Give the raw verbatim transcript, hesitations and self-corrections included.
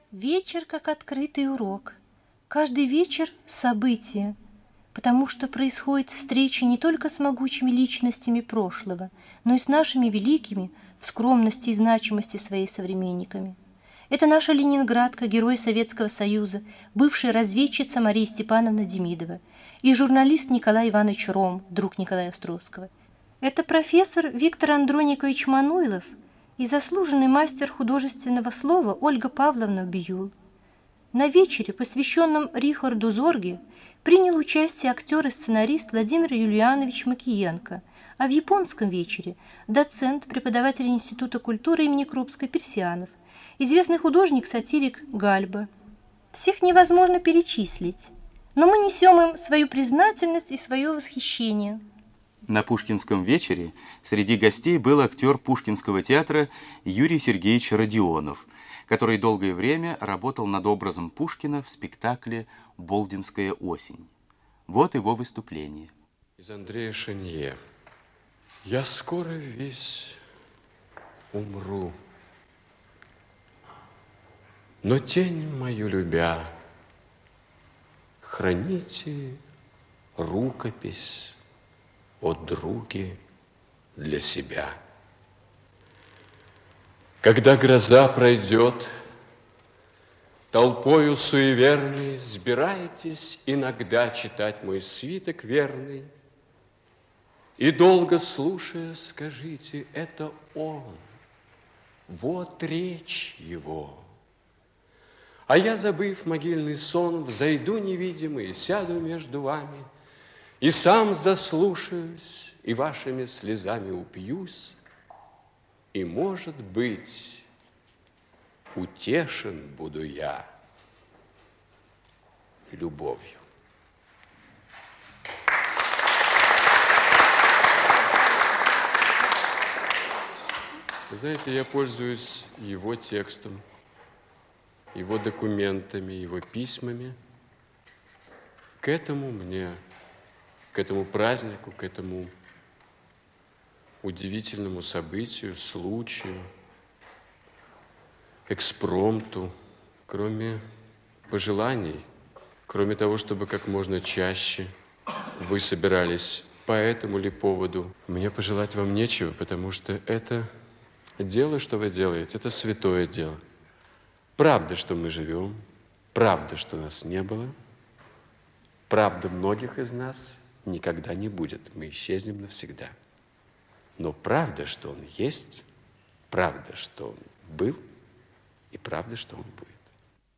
Вечер как открытый урок. Каждый вечер – событие, потому что происходит встреча не только с могучими личностями прошлого, но и с нашими великими в скромности и значимости своей современниками. Это наша ленинградка, герой Советского Союза, бывшая разведчица Мария Степановна Демидова, и журналист Николай Иванович Ром, друг Николая Островского. Это профессор Виктор Андроникович Мануйлов и заслуженный мастер художественного слова Ольга Павловна Биюл. На вечере, посвященном Рихарду Зорге, принял участие актер и сценарист Владимир Юлианович Макиенко, а в японском вечере доцент, преподаватель Института культуры имени Крупской Персианов, известный художник-сатирик Гальба. Всех невозможно перечислить, но мы несем им свою признательность и свое восхищение. На Пушкинском вечере среди гостей был актер Пушкинского театра Юрий Сергеевич Родионов, который долгое время работал над образом Пушкина в спектакле «Болдинская осень». Вот его выступление. Из Андрея Шенье. Я скоро весь умру, но тень мою любя, храните рукопись о друге для себя. Когда гроза пройдет, толпою суеверной сбирайтесь иногда читать мой свиток верный. И долго слушая, скажите, это он, вот речь его. А я, забыв могильный сон, взойду невидимый, сяду между вами, и сам заслушаюсь, и вашими слезами упьюсь, и, может быть, утешен буду я любовью. Знаете, я пользуюсь его текстом, его документами, его письмами. К этому мне, к этому празднику, к этому удивительному событию, случаю, экспромту, кроме пожеланий, кроме того, чтобы как можно чаще вы собирались по этому ли поводу, мне пожелать вам нечего, потому что это дело, что вы делаете, это святое дело. Правда, что мы живем, правда, что нас не было, правда, многих из нас никогда не будет, мы исчезнем навсегда. Но правда, что он есть, правда, что он был, и правда, что он будет.